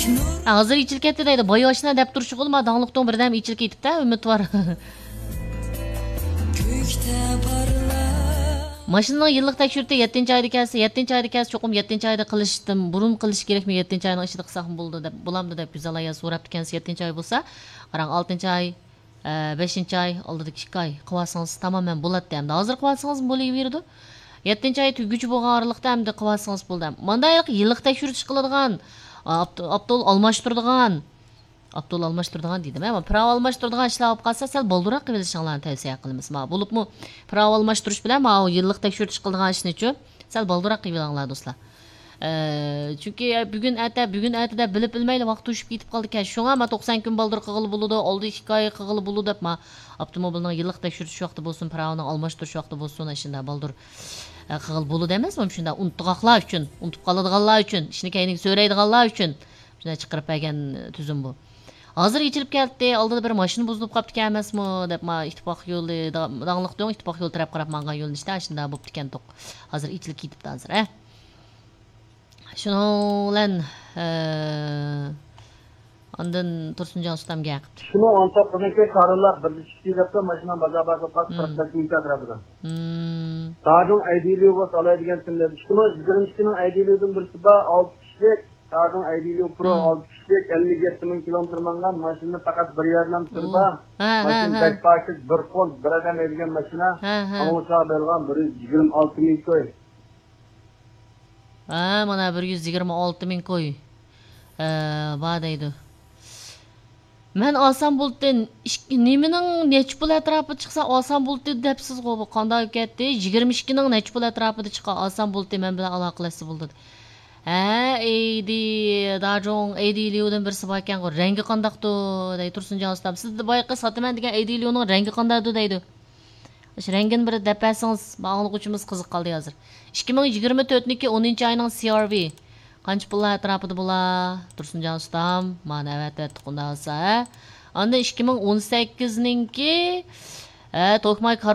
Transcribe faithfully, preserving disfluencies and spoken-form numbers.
Hazır içil ketdi deydi. Boy yoshina deb turishib olma, danglikdan birdan içil ketibdi, umid var. Maşının yıllık tekşürtü yettinchi ayda kelsa, yettinchi ayda kelsa çoqum yettinchi ayda qilishdim. Burun qilish kerakmi? yettinchi ayning ishida qilsam bo'ldi deb, bo'lamdi deb Güzel aya so'rabdi ekansiz. yettinchi ay bo'lsa, qarang oltinchi ay, beshinchi ay, oldidagi ikki ay qilsangiz tamamen bo'ladi hamda. Hozir qilsangiz bo'laverdi. yettinchi ay tuguchi bo'lgan oraliqda hamda qilsangiz bo'ldi. Mandaylik yillik tekshirish qiladigan, aptol almashtiradigan, aptol almashtiradigan deydim, ama prav almashtiradigan ishlar olib qolsa, sal boldiroq qilishinglarni tavsiya qilamiz. Ma bo'libmi prav almashtirish bilan ma yillik tekshirish qiladigan ishni-chi sal boldiroq qilinglar do'stlar. Chunki bugun ata, bugun atada bilib bilmayli vaqt o'shib ketib qoldi ekan. Shunga ma to'qson kun boldir qilib bo'ladi, oldi ikki oy qilib bo'ladi deb ma avtomobilning yillik tekshirish vaqti bo'lsin, pravni almashtirish vaqti bo'lsin, shunda boldir qilib bo'ladi emasmi? Shunda unutqoqlar uchun, unutib qoladiganlar uchun, ishni keyingi so'raydiganlar uchun shunda chiqarib bergan tuzum bu. Hozir ichilib keldi, oldida bir mashina buzilib qolibdi ekan emasmi deb ma ittifoq yo'li, danglik do'ng ittifoq yo'l taraf qarab mangan yo'linishda shunda bo'libdi ekan to'q. Hozir ichilib ketibdi hozir, ha. Şunu bilan ondan Tursunjon ustamga gapirdi. Shuni ontaq qilgan qarorlar birlashib kelibdi, mashina bazabaga qattiq tarafdan. Hmm. Tadun aydiliyor va soladigan kunlar. Shuni yigirma kunning aydiliyodan birisi bor, olti kishilik, Tadun aydiliyo Pro olti kishilik ellik yetti ming kilometr mangan mashina faqat bir yerdan turba. Mashina backpack bir qo'l bir odam olgan mashina. Amosa bergan bir yuz yigirma olti ming ko'y. Ha, mana bir yuz yigirma olti ming ko'y. Ee, bor deydi. Men olsam bo'ldi, nimaning nech pul atrofida chiqsa olsam bo'ldi debsiz g'o, bu qanday ketdi? yigirma ikki ning nech pul atrofida chiqa olsam bo'ldi, men bilan aloqalashsa bo'ldi. Ha, eydi, dajong eydiliyodan birisi bor ekan, rangi qandaqdi deydi Tursunjon ustam. Sizni boyaqa sotaman degan eydiliyoning rangi qandaqdi deydi. O'sha rangini bir depasangiz, bog'liqchimiz qiziq qoldi hozir. ikki ming yigirma to'rtniki o'ninchi oyning C R V qancha pullar atrofida bo'lar? Tursunjon ustam, mana avat tuqunda olsa. Onda ikki ming o'n sakkiz ninki, to'qmay